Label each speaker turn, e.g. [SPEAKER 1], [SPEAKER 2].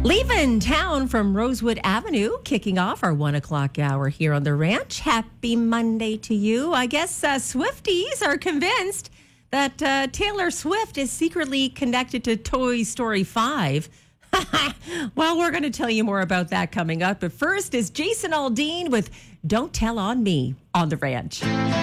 [SPEAKER 1] Leaving town from Rosewood Avenue, kicking off our 1 o'clock hour here on the ranch. Happy Monday to you. I guess Swifties are convinced that Taylor Swift is secretly connected to Toy Story 5. Well, we're going to tell you more about that coming up. But first is Jason Aldean with Don't Tell on Me on the ranch.